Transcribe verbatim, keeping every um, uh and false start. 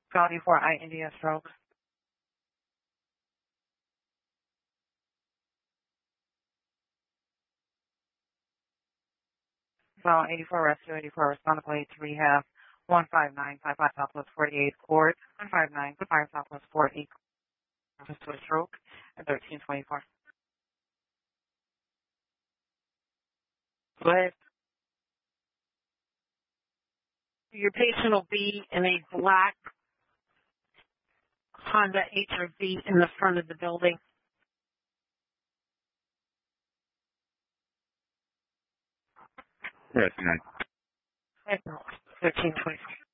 Saudi for I India stroke. So eighty-four rescue, eighty-four respond to plate to rehab, one five nine, five five Southwest forty-eight court, one five nine, five Southwest forty-eight, just to a stroke, at thirteen twenty-four. Go ahead. Your patient will be in a black Honda H R V in the front of the building. Rescue nine. thirteen twenty-four.